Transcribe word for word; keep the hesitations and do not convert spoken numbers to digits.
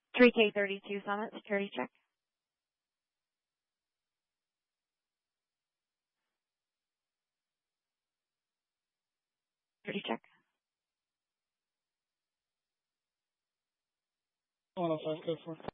three K thirty-two Summit, security check. Security check. one oh five, code four.